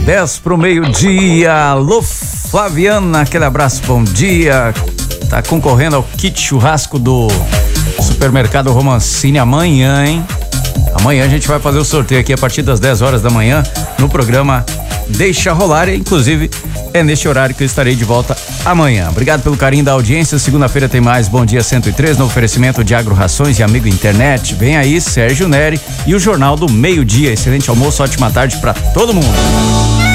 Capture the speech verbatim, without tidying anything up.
dez pro meio-dia. Alô, Flaviana, aquele abraço, bom dia. Tá concorrendo ao kit churrasco do Supermercado Romancini amanhã, hein? Amanhã a gente vai fazer o sorteio aqui a partir das dez horas da manhã no programa Deixa Rolar, e inclusive é neste horário que eu estarei de volta amanhã. Obrigado pelo carinho da audiência. Segunda-feira tem mais Bom Dia cento e três no oferecimento de Agro Rações e Amigo Internet. Vem aí Sérgio Neri e o Jornal do Meio-Dia. Excelente almoço, ótima tarde para todo mundo.